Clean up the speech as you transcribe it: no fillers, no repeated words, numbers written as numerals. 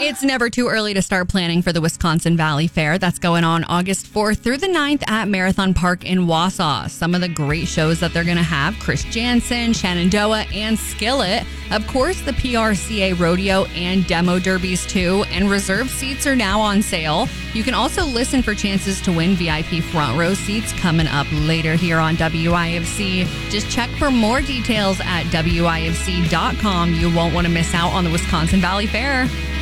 It's never too early to start planning for the Wisconsin Valley Fair. That's going on August 4th through the 9th at Marathon Park in Wausau. Some of the great shows that they're going to have: Chris Jansen, Shenandoah, and Skillet. Of course, the PRCA Rodeo and Demo Derbies too. And reserved seats are now on sale. You can also listen for chances to win VIP front row seats coming up later here on WIFC. Just check for more details at WIFC.com. You won't want to miss out on the Wisconsin Valley Fair.